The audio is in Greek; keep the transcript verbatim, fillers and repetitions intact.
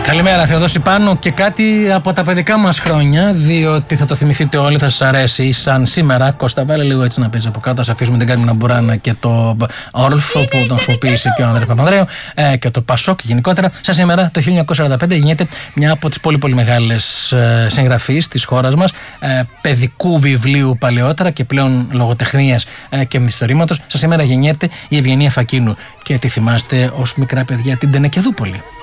Καλημέρα, Θεοδόση Πάνου, και κάτι από τα παιδικά μας χρόνια, διότι θα το θυμηθείτε όλοι, θα σας αρέσει. Σαν σήμερα, Κώστα, βάλε λίγο έτσι να παίζει από κάτω. Ας αφήσουμε την Κάρμινα Μπουράνα και το Όρλφο που τον χρησιμοποίησε και ο Ανδρέας Παπανδρέου ε, και το Πασόκ γενικότερα. Σαν σήμερα, το χίλια εννιακόσια σαράντα πέντε, γεννιέται μια από τις πολύ πολύ μεγάλες ε, συγγραφείς της χώρας μας, ε, παιδικού βιβλίου παλαιότερα και πλέον λογοτεχνίας ε, και μυθιστορήματος. Σαν σήμερα γεννιέται η Ευγενία Φακίνου. Και τη θυμάστε ως μικρά παιδιά, την Τενεκεδούπολη.